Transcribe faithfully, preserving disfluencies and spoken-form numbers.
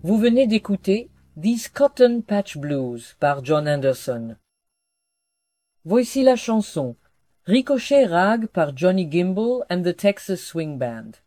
Vous venez d'écouter These Cotton Patch Blues par John Anderson. Voici la chanson Ricochet Rag par Johnny Gimble and the Texas Swing Band.